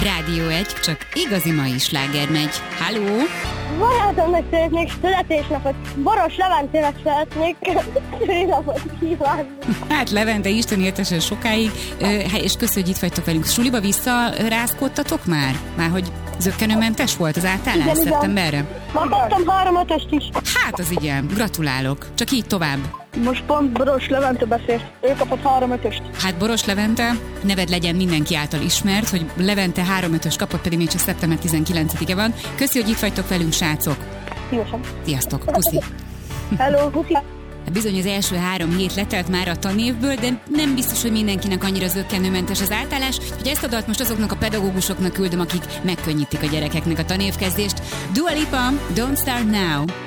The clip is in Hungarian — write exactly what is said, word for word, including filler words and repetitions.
Rádió egy, csak igazi mai sláger megy. Halló! Barátomnak szeretnék születésnapot, Boros Leventének szeretnék születésnapot kívánni. Hát Levente, Isten éltesen sokáig, és köszönjük, hogy itt vagytok velünk. Suliba visszarázkodtatok már? Már hogy zökkenőmentes volt az átállás szeptemberre? Már kaptam három ötöst is. Hát az igen, gratulálok. Csak így tovább. Most pont Boros Levente beszélt, ő kapott három ötöst. Hát Boros Levente, neved legyen mindenki által ismert, hogy Levente három ötös kapott, pedig még csak szeptember tizenkilencedike van. Köszi, hogy itt vagytok velünk, srácok. Szívesen. Sziasztok, puszi. Hello, puszi. Bizony az első három hét letelt már a tanévből, de nem biztos, hogy mindenkinek annyira zökkenőmentes az átállás, hogy ezt a dalt most azoknak a pedagógusoknak küldöm, akik megkönnyítik a gyerekeknek a tanévkezdést. Dua Lipa, Don't Start Now.